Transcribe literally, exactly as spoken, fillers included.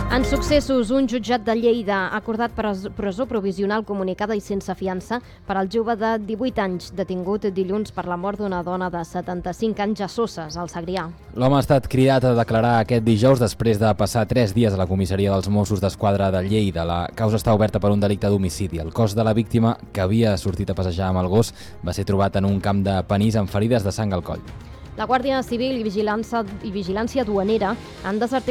En successos, un jutjat de Lleida ha acordat presó provisional comunicada i sense fiança per al jove de divuit anys, detingut dilluns per la mort d'una dona de setanta-cinc anys a Soses, al Segrià. L'home ha estat cridat a declarar aquest dijous després de passar tres dies a la comissaria dels Mossos d'Esquadra de Lleida. La causa està oberta per un delicte d'homicidi. El cos de la víctima, que havia sortit a passejar amb el gos, va ser trobat en un camp de panís amb ferides de sang al coll. La Guàrdia Civil i Vigilància, i Vigilància Duanera han desarticulat